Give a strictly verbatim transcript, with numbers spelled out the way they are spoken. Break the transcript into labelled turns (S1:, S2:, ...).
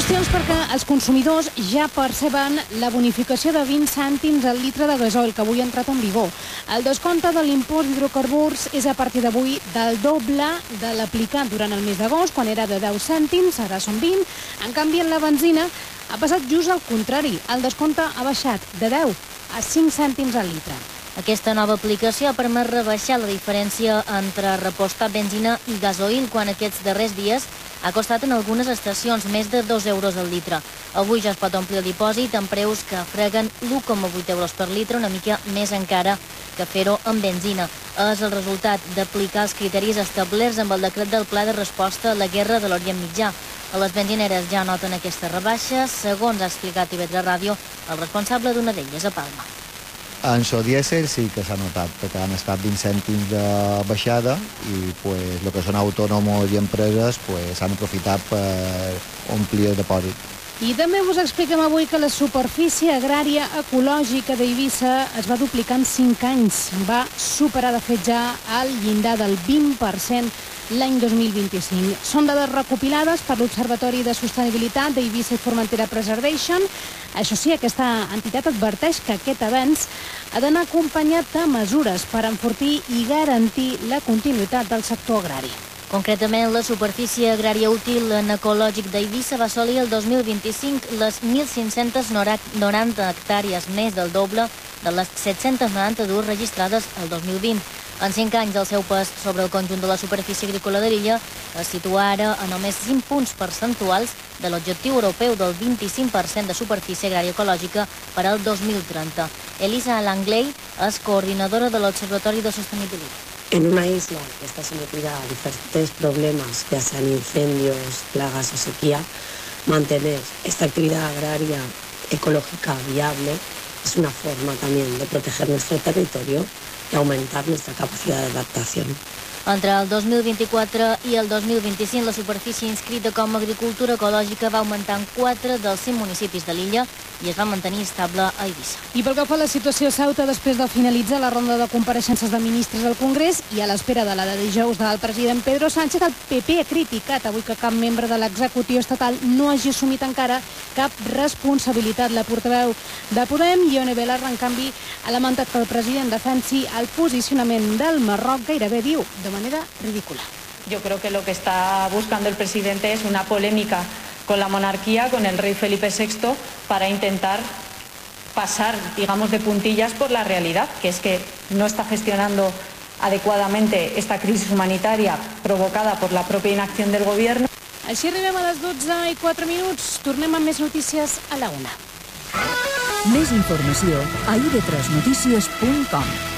S1: qüestions perquè els consumidors ja perceben la bonificació de vint cèntims al litre de gasoil que avui ha entrat en vigor. El descompte de l'impost d'hidrocarburs és a partir d'avui del doble de l'aplicat durant el mes d'agost, quan era de deu cèntims, ara són vint. En canvi, en la benzina ha passat just al contrari. El descompte ha baixat de deu a cinc cèntims al litre.
S2: Aquesta nova aplicació ha permès rebaixar la diferència entre repostar benzina i gasoil, quan aquests darrers dies ha costat en algunes estacions més de dos euros al litre. Avui ja es pot omplir el dipòsit amb preus que freguen l'u coma vuit euros per litre, una mica més encara que fer-ho amb benzina. És el resultat d'aplicar els criteris establerts amb el decret del Pla de Resposta a la Guerra de l'Orient Mitjà. A les benzineres ja noten aquesta rebaixa, segons ha explicat a I V tres Ràdio el responsable d'una d'elles, a Palma.
S3: En so dièsel sí que s'ha notat, perquè han estat vint cèntims de baixada i pues, el que són autònoms i empreses pues, han aprofitat per omplir el dipòsit.
S1: I també us expliquem avui que la superfície agrària ecològica d'Eivissa es va duplicar en cinc anys. Va superar, de fet, ja el llindar del vint per cent l'any dos mil vint-i-cinc. Són dades recopilades per l'Observatori de Sostenibilitat d'Eivissa i Formentera Preservation. Això sí, aquesta entitat adverteix que aquest avenç ha d'anar acompanyat de mesures per enfortir i garantir la continuïtat del sector agrari.
S2: Concretament, la superfície agrària útil en ecològic d'Eivissa va assolir el dos mil vint-i-cinc les mil cinc-centes noranta hectàrees, més del doble de les set-centes noranta-dues registrades el dos mil vint. En cinc anys, el seu pes sobre el conjunt de la superfície agrícola de l'illa es situa ara a només cinc punts percentuals de l'objectiu europeu del vint-i-cinc per cent de superfície agrària ecològica per al dos mil trenta. Elisa Langley és coordinadora de l'Observatori de Sostenibilitat.
S4: En una isla que está sometida a diferentes problemas, ya sean incendios, plagas o sequía, mantener esta actividad agraria ecológica viable es una forma también de proteger nuestro territorio y aumentar nuestra capacidad de adaptación.
S2: Entre el dos mil vint-i-quatre i el dos mil vint-i-cinc, la superfície inscrita com a agricultura ecològica va augmentar en quatre dels cinc municipis de l'illa i es va mantenir estable a Eivissa.
S1: I pel que fa a la situació a Ceuta, després de finalitzar la ronda de compareixences de ministres al Congrés i a l'espera de la de dijous del president Pedro Sánchez, el P P ha criticat avui que cap membre de l'executiu estatal no hagi assumit encara cap responsabilitat. La portaveu de Podem, Ione Belarra, en canvi, ha lamentat que el president defensi el posicionament del Marroc, gairebé diu, de manera ridícula.
S5: Yo creo que lo que está buscando el presidente es una polémica con la monarquía, con el rey Felipe sexto, para intentar pasar, digamos, de puntillas por la realidad, que es que no está gestionando adecuadamente esta crisis humanitaria provocada por la propia inacción del gobierno.
S1: Així arribem a les dotze i quatre minuts. Tornem amb més notícies a la una.
S6: Més informació a i ve tres notícies punt com.